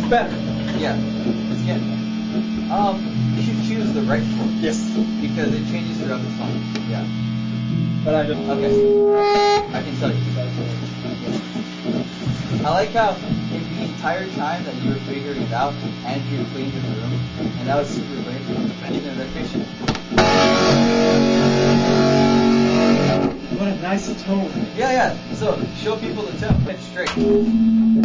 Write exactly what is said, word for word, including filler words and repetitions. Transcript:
better. Yeah, it's getting there. Um, you should choose the right fork. Yes. Because it changes throughout the song. Yeah. But I don't. Okay. I can tell you. I like how in the entire time that you were figuring it out, Andrew cleaned his room, and that was super great. And the fiction. What a nice tone. Yeah, yeah. So show people the tone. It's straight.